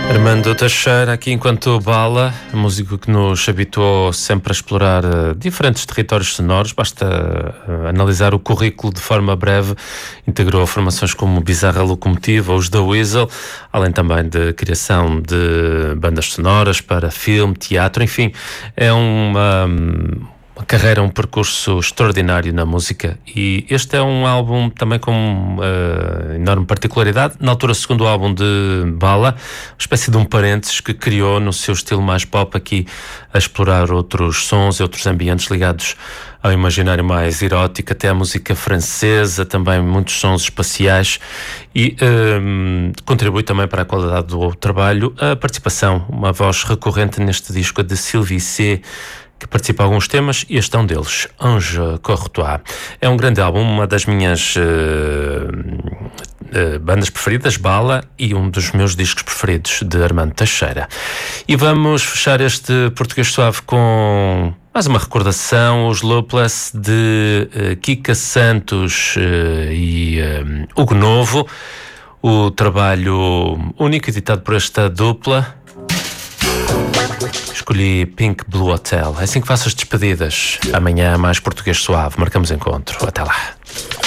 Armando Teixeira, aqui enquanto Bala, músico que nos habituou sempre a explorar diferentes territórios sonoros. Basta analisar o currículo de forma breve. Integrou formações como Bizarra Locomotiva ou os da Weasel, além também de criação de bandas sonoras para filme, teatro, enfim, é uma carreira, um percurso extraordinário na música, e este é um álbum também com enorme particularidade. Na altura, o segundo álbum de Bala, uma espécie de um parênteses que criou no seu estilo mais pop, aqui a explorar outros sons e outros ambientes ligados ao imaginário mais erótico, até a música francesa, também muitos sons espaciais, e contribui também para a qualidade do trabalho a participação, uma voz recorrente neste disco, a de Sylvie C, que participa de alguns temas, e este é um deles, Ange Courtois. É um grande álbum, uma das minhas bandas preferidas, Bala, e um dos meus discos preferidos de Armando Teixeira. E vamos fechar este Português Suave com mais uma recordação, os Loopless de Kika Santos e Hugo Novo, o trabalho único editado por esta dupla. Escolhi Pink Blue Hotel. É assim que faço as despedidas. Amanhã mais Português Suave. Marcamos encontro. Até lá.